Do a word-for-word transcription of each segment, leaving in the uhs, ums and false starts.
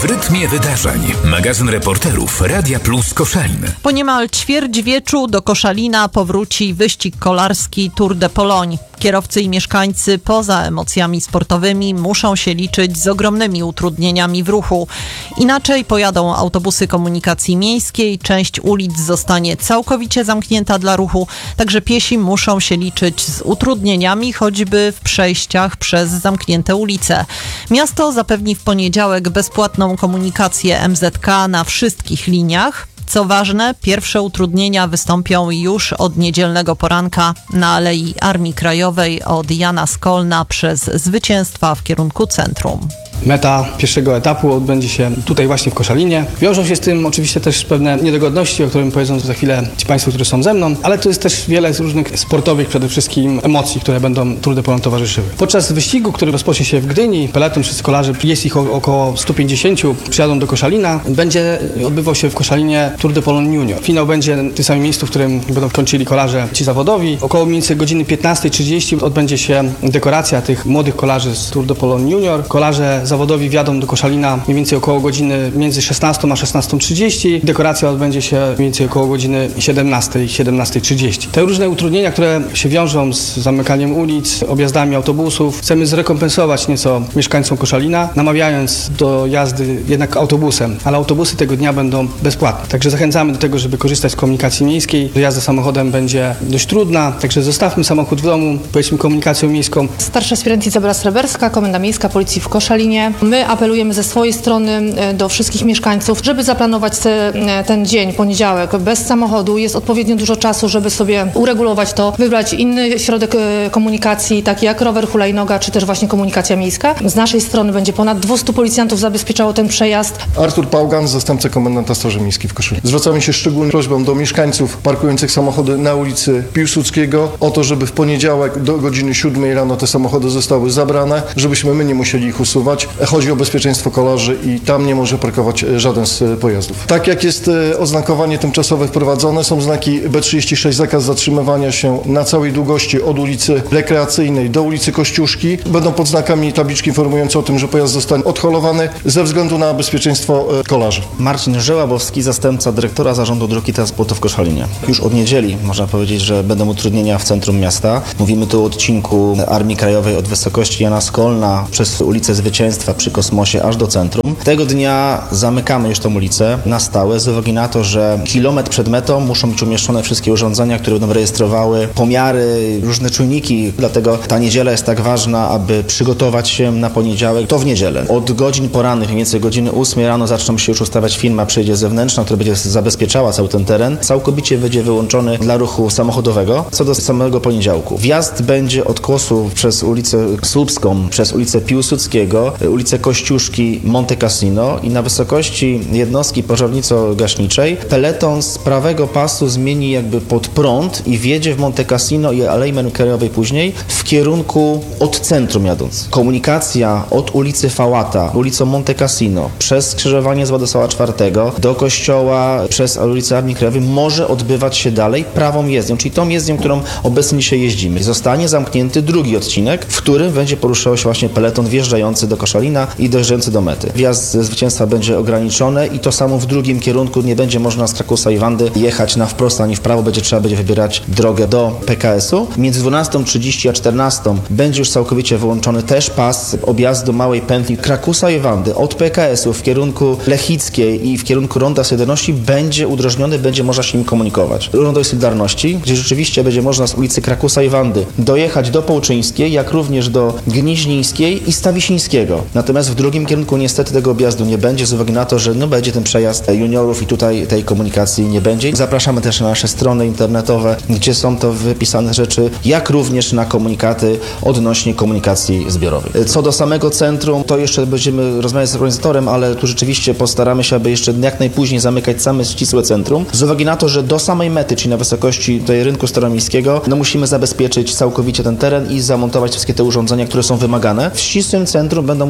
W rytmie wydarzeń. Magazyn reporterów Radia Plus Koszalin. Po niemal ćwierćwieczu do Koszalina powróci wyścig kolarski Tour de Pologne. Kierowcy i mieszkańcy poza emocjami sportowymi muszą się liczyć z ogromnymi utrudnieniami w ruchu. Inaczej pojadą autobusy komunikacji miejskiej, część ulic zostanie całkowicie zamknięta dla ruchu, także piesi muszą się liczyć z utrudnieniami choćby w przejściach przez zamknięte ulice. Miasto zapewni w poniedziałek bezpłatną komunikację M Z K na wszystkich liniach. Co ważne, pierwsze utrudnienia wystąpią już od niedzielnego poranka na Alei Armii Krajowej od Jana Skolna przez Zwycięstwa w kierunku centrum. Meta pierwszego etapu odbędzie się tutaj właśnie w Koszalinie. Wiążą się z tym oczywiście też pewne niedogodności, o którym powiedzą za chwilę ci państwo, którzy są ze mną, ale to jest też wiele różnych sportowych przede wszystkim emocji, które będą Tour de Pologne towarzyszyły. Podczas wyścigu, który rozpocznie się w Gdyni, peleton wszyscy kolarze, jest ich około stu pięćdziesięciu, przyjadą do Koszalina. Będzie odbywał się w Koszalinie Tour de Pologne Junior. Finał będzie w tym samym miejscu, w którym będą kończyli kolarze ci zawodowi. Około mniej więcej godziny piętnastej trzydzieści odbędzie się dekoracja tych młodych kolarzy z Tour de Pologne Junior. Kolarze zawodowi wjadą do Koszalina mniej więcej około godziny między szesnastą a szesnastą trzydzieści. Dekoracja odbędzie się mniej więcej około godziny siedemnastej, siedemnastej trzydzieści. Te różne utrudnienia, które się wiążą z zamykaniem ulic, objazdami autobusów, chcemy zrekompensować nieco mieszkańcom Koszalina, namawiając do jazdy jednak autobusem, ale autobusy tego dnia będą bezpłatne. Także zachęcamy do tego, żeby korzystać z komunikacji miejskiej. Jazda samochodem będzie dość trudna, także zostawmy samochód w domu, pojedźmy komunikacją miejską. Starsza aspirant Izabela Sreberska, Komenda Miejska Policji w Koszalinie. My apelujemy ze swojej strony do wszystkich mieszkańców, żeby zaplanować te, ten dzień, poniedziałek, bez samochodu. Jest odpowiednio dużo czasu, żeby sobie uregulować to, wybrać inny środek komunikacji, taki jak rower, hulajnoga, czy też właśnie komunikacja miejska. Z naszej strony będzie ponad dwieście policjantów zabezpieczało ten przejazd. Artur Pałgan, zastępca komendanta Straży Miejskiej w Koszalinie. Zwracamy się szczególną prośbą do mieszkańców parkujących samochody na ulicy Piłsudskiego o to, żeby w poniedziałek do godziny siódmej rano te samochody zostały zabrane, żebyśmy my nie musieli ich usuwać. Chodzi o bezpieczeństwo kolarzy i tam nie może parkować żaden z pojazdów. Tak jak jest oznakowanie tymczasowe wprowadzone, są znaki B trzydzieści sześć, zakaz zatrzymywania się na całej długości od ulicy Rekreacyjnej do ulicy Kościuszki. Będą pod znakami tabliczki informujące o tym, że pojazd zostanie odholowany ze względu na bezpieczeństwo kolarzy. Marcin Żełabowski, zastępca dyrektora Zarządu Dróg i Transportu w Koszalinie. Już od niedzieli można powiedzieć, że będą utrudnienia w centrum miasta. Mówimy tu o odcinku Armii Krajowej od wysokości Jana Skolna przez ulicę Zwycięstwa przy Kosmosie aż do centrum. Tego dnia zamykamy już tą ulicę na stałe z uwagi na to, że kilometr przed metą muszą być umieszczone wszystkie urządzenia, które będą rejestrowały pomiary, różne czujniki. Dlatego ta niedziela jest tak ważna, aby przygotować się na poniedziałek. To w niedzielę. Od godzin porannych, mniej więcej godziny ósmej rano zaczną się już ustawiać firma przyjedzie zewnętrzna, która będzie zabezpieczała cały ten teren. Całkowicie będzie wyłączony dla ruchu samochodowego. Co do samego poniedziałku. Wjazd będzie od Kłosu przez ulicę Słupską, przez ulicę Piłsudskiego, ulicę Kościuszki, Monte Cassino i na wysokości jednostki pożarniczo-gaśniczej peleton z prawego pasu zmieni jakby pod prąd i wjedzie w Monte Cassino i Alei Krajowej później w kierunku od centrum jadąc. Komunikacja od ulicy Fałata, ulicą Monte Cassino, przez skrzyżowanie z Władysława czwartego do kościoła, przez ulicę Armii Krajowej może odbywać się dalej prawą jezdnią, czyli tą jezdnią, którą obecnie dzisiaj jeździmy. Zostanie zamknięty drugi odcinek, w którym będzie poruszał się właśnie peleton wjeżdżający do Koszalina i dojeżdżający do mety. Wjazd ze Zwycięstwa będzie ograniczony i to samo w drugim kierunku. Nie będzie można z Krakusa i Wandy jechać na wprost ani w prawo, będzie trzeba będzie wybierać drogę do P K S u. Między dwunastą trzydzieści a czternastą będzie już całkowicie wyłączony też pas objazdu małej pętli Krakusa i Wandy od P K S u w kierunku Lechickiej i w kierunku Ronda Solidarności będzie udrożniony, będzie można się nim komunikować. Rondo Solidarności, gdzie rzeczywiście będzie można z ulicy Krakusa i Wandy dojechać do Połczyńskiej, jak również do Gnieźnieńskiej i Stawisińskiego. Natomiast w drugim kierunku niestety tego objazdu nie będzie z uwagi na to, że no będzie ten przejazd juniorów i tutaj tej komunikacji nie będzie. Zapraszamy też na nasze strony internetowe, gdzie są to wypisane rzeczy, jak również na komunikaty odnośnie komunikacji zbiorowej. Co do samego centrum, to jeszcze będziemy rozmawiać z organizatorem, ale tu rzeczywiście postaramy się, aby jeszcze jak najpóźniej zamykać same ścisłe centrum. Z uwagi na to, że do samej mety, czyli na wysokości tutaj rynku staromiejskiego, no musimy zabezpieczyć całkowicie ten teren i zamontować wszystkie te urządzenia, które są wymagane. W ścisłym centrum będą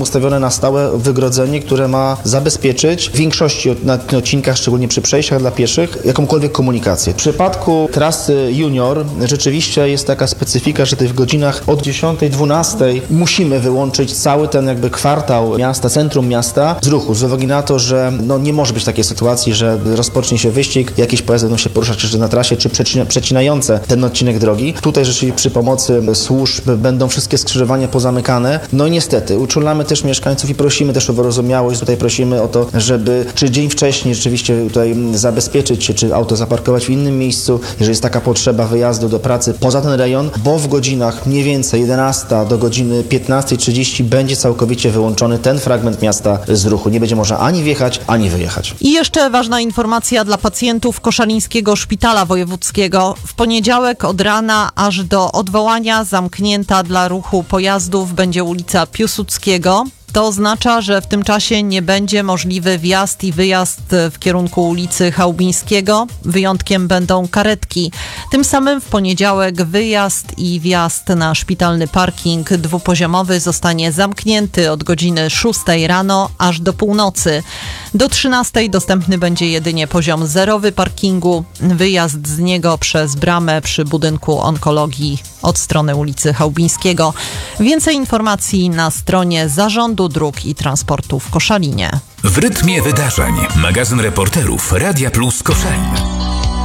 ustawione na stałe wygrodzenie, które ma zabezpieczyć w większości na tych odcinkach, szczególnie przy przejściach dla pieszych, jakąkolwiek komunikację. W przypadku trasy Junior rzeczywiście jest taka specyfika, że w godzinach od dziesiątej, dwunastej musimy wyłączyć cały ten jakby kwartał miasta, centrum miasta z ruchu, z uwagi na to, że no, nie może być takiej sytuacji, że rozpocznie się wyścig, jakieś pojazdy będą się poruszać jeszcze na trasie, czy przecina, przecinające ten odcinek drogi. Tutaj rzeczywiście przy pomocy służb będą wszystkie skrzyżowania pozamykane. No i niestety, uczulamy też mieszkańców i prosimy też o wyrozumiałość. Tutaj prosimy o to, żeby czy dzień wcześniej rzeczywiście tutaj zabezpieczyć się, czy auto zaparkować w innym miejscu, jeżeli jest taka potrzeba wyjazdu do pracy poza ten rejon, bo w godzinach mniej więcej jedenasta do godziny piętnasta trzydzieści będzie całkowicie wyłączony ten fragment miasta z ruchu. Nie będzie można ani wjechać, ani wyjechać. I jeszcze ważna informacja dla pacjentów Koszalińskiego Szpitala Wojewódzkiego. W poniedziałek od rana aż do odwołania zamknięta dla ruchu pojazdów będzie ulica Piłsudskiego. To oznacza, że w tym czasie nie będzie możliwy wjazd i wyjazd w kierunku ulicy Chałubińskiego. Wyjątkiem będą karetki. Tym samym w poniedziałek wyjazd i wjazd na szpitalny parking dwupoziomowy zostanie zamknięty od godziny szóstej rano aż do północy. Do trzynastej dostępny będzie jedynie poziom zerowy parkingu. Wyjazd z niego przez bramę przy budynku onkologii od strony ulicy Chałubińskiego. Więcej informacji na stronie Zarządu Dróg i Transportu w Koszalinie. W rytmie wydarzeń. Magazyn reporterów Radia Plus Koszalin.